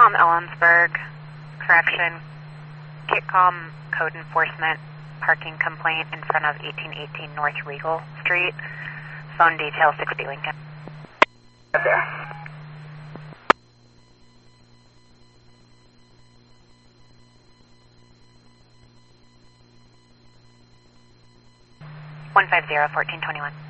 Kitcom Ellensburg, correction, Kitcom Code Enforcement, parking complaint in front of 1818 North Regal Street, phone detail 6B Lincoln. Right there. One 150-1421.